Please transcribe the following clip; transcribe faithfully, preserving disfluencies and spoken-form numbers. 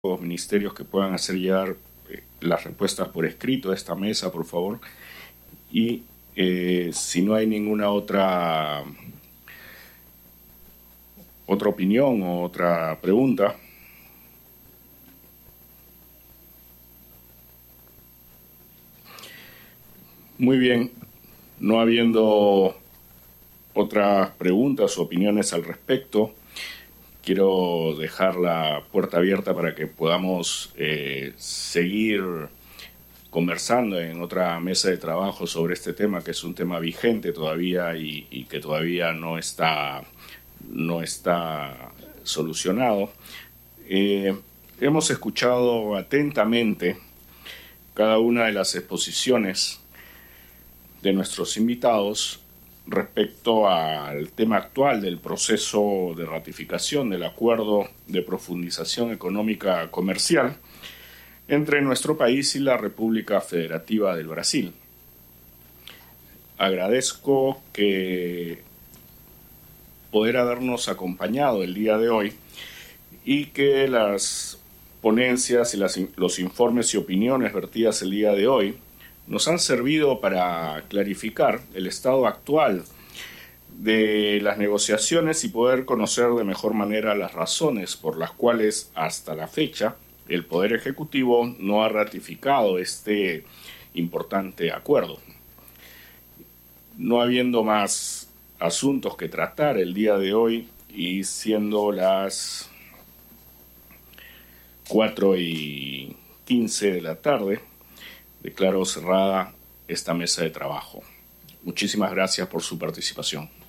los ministerios que puedan hacer llegar eh, las respuestas por escrito a esta mesa, por favor. Y eh, si no hay ninguna otra, otra opinión o otra pregunta, muy bien, no habiendo otras preguntas o opiniones al respecto, quiero dejar la puerta abierta para que podamos eh, seguir conversando en otra mesa de trabajo sobre este tema, que es un tema vigente todavía y, y que todavía no está, no está solucionado. Eh, hemos escuchado atentamente cada una de las exposiciones de nuestros invitados respecto al tema actual del proceso de ratificación del Acuerdo de Profundización Económica Comercial entre nuestro país y la República Federativa del Brasil. Agradezco que poder habernos acompañado el día de hoy y que las ponencias y las, los informes y opiniones vertidas el día de hoy nos han servido para clarificar el estado actual de las negociaciones y poder conocer de mejor manera las razones por las cuales hasta la fecha el Poder Ejecutivo no ha ratificado este importante acuerdo. No habiendo más asuntos que tratar el día de hoy y siendo las cuatro y quince de la tarde, declaro cerrada esta mesa de trabajo. Muchísimas gracias por su participación.